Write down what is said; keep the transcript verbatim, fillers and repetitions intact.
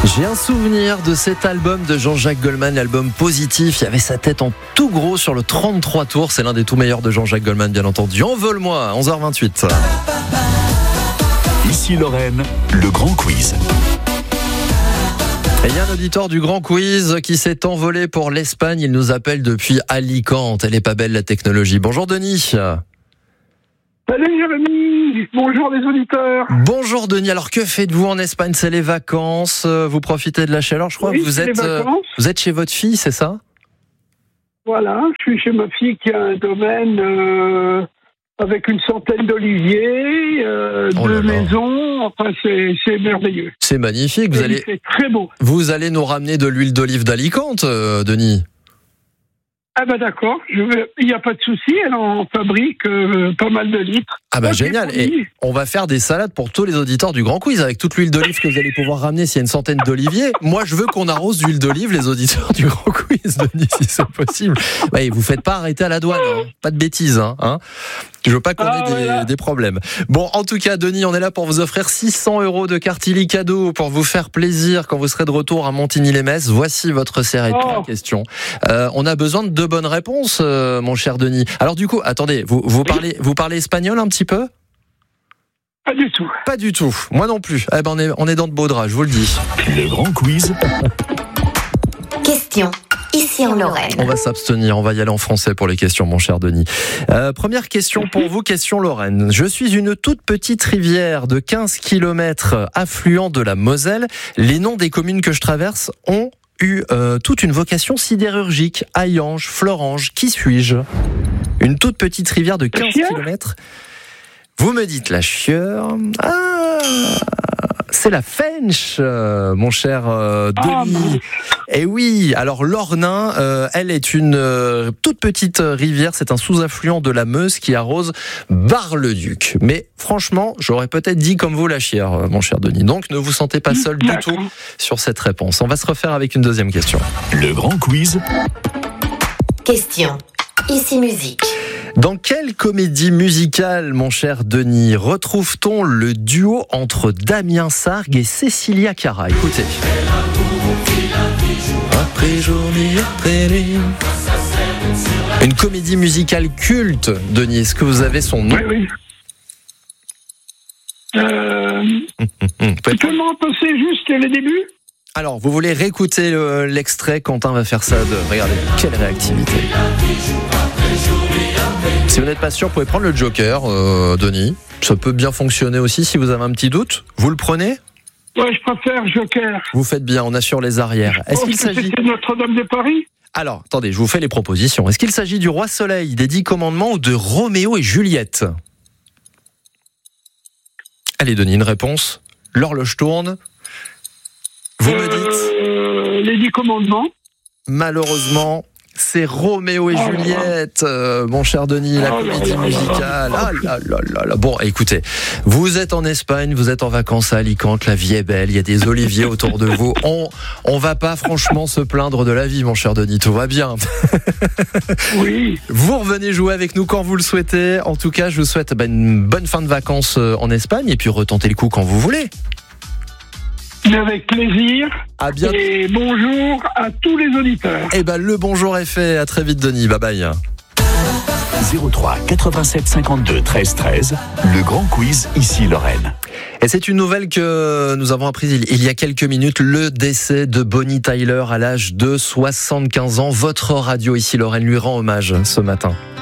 J'ai un souvenir de cet album de Jean-Jacques Goldman, l'album Positif. Il y avait sa tête en tout gros sur le trente-trois tours. C'est l'un des tout meilleurs de Jean-Jacques Goldman, bien entendu. Envole-moi, onze heures vingt-huit. Ici Lorraine, le grand quiz. Et il y a un auditeur du Grand Quiz qui s'est envolé pour l'Espagne. Il nous appelle depuis Alicante. Elle est pas belle, la technologie. Bonjour Denis. Salut Jérémy, bonjour les auditeurs. Bonjour Denis, alors que faites-vous en Espagne? C'est les vacances, vous profitez de la chaleur, je crois oui, que vous êtes, euh, vous êtes chez votre fille, c'est ça? Voilà, je suis chez ma fille qui a un domaine euh, avec une centaine d'oliviers, euh, oh deux là là. maisons, enfin c'est, c'est merveilleux. C'est magnifique, vous Et allez, c'est très beau. vous allez nous ramener de l'huile d'olive d'Alicante, euh, Denis? Ah ben d'accord, je vais... il n'y a pas de souci, elle en fabrique euh, pas mal de litres. Ah bah Ok, génial, promis. et on va faire des salades pour tous les auditeurs du Grand Quiz avec toute l'huile d'olive que vous allez pouvoir ramener s'il y a une centaine d'oliviers. Moi je veux qu'on arrose d'huile d'olive les auditeurs du Grand Quiz, Denis, si c'est possible. Ouais, vous faites pas arrêter à la douane, hein. Pas de bêtises, hein, hein. Je veux pas qu'on Ah, ait des, voilà. des problèmes. Bon, en tout cas, Denis, on est là pour vous offrir six cents euros de Cartili cadeau pour vous faire plaisir quand vous serez de retour à Montigny-les-Metz. Voici votre série de Oh. trois questions. Euh, on a besoin de deux bonnes réponses, euh, mon cher Denis. Alors du coup, attendez, vous, vous parlez, vous parlez espagnol un petit peu? Pas du tout. Pas du tout. Moi non plus. Eh ben, on est, on est dans de beaux draps, je vous le dis. Le grand quiz. Question. Ici en Lorraine. On va s'abstenir, on va y aller en français pour les questions, mon cher Denis. Euh, première question pour vous, question Lorraine. Je suis une toute petite rivière de quinze kilomètres affluent de la Moselle. Les noms des communes que je traverse ont eu euh, toute une vocation sidérurgique. Hayange, Florange, qui suis-je? Une toute petite rivière de quinze kilomètres. Vous me dites la Chieur. Ah, c'est la Fench, euh, mon cher euh, Denis. Et oui, alors l'Ornain, euh, elle est une euh, toute petite rivière, c'est un sous-affluent de la Meuse qui arrose Bar-le-Duc. Mais franchement, j'aurais peut-être dit comme vous la Chière, euh, mon cher Denis. Donc ne vous sentez pas seul du tout sur cette réponse. On va se refaire avec une deuxième question. Le grand quiz. Question. Ici musique. Dans quelle comédie musicale, mon cher Denis, retrouve-t-on le duo entre Damien Sargue et Cécilia Cara? Écoutez. Après jour, nuit après nuit. Une comédie musicale culte, Denis. Est-ce que vous avez son nom? Oui, oui. Euh, tu peux m'en passer juste les débuts? Alors, vous voulez réécouter le- l'extrait? Quentin va faire ça. De... Regardez, quelle réactivité. Si vous n'êtes pas sûr, vous pouvez prendre le Joker, euh, Denis. Ça peut bien fonctionner aussi si vous avez un petit doute. Vous le prenez? Ouais, je préfère Joker. Vous faites bien, on assure les arrières. Est-ce Oh, qu'il s'agit... c'était Notre-Dame de Paris? Alors, attendez, je vous fais les propositions. Est-ce qu'il s'agit du Roi Soleil, des Dix Commandements ou de Roméo et Juliette? Allez, Denis, une réponse. L'horloge tourne. Vous me dites... Euh, les Dix Commandements. Malheureusement, c'est Roméo et Oh là Juliette, euh, mon cher Denis, la Oh là comédie là là musicale. là. Ah là là là là. Bon, écoutez, vous êtes en Espagne, vous êtes en vacances à Alicante, la vie est belle, il y a des oliviers autour de vous. On on va pas franchement se plaindre de la vie, mon cher Denis, tout va bien. Oui. Vous revenez jouer avec nous quand vous le souhaitez. En tout cas, je vous souhaite bah, une bonne fin de vacances euh, en Espagne et puis retentez le coup quand vous voulez. Avec plaisir. À bientôt. Et bonjour à tous les auditeurs. Et ben le bonjour est fait. À très vite, Denis. Bye bye. zéro trois quatre-vingt-sept cinquante-deux treize treize. Le grand quiz ici Lorraine. Et c'est une nouvelle que nous avons apprise il y a quelques minutes, le décès de Bonnie Tyler à l'âge de soixante-quinze ans. Votre radio ici Lorraine lui rend hommage ce matin.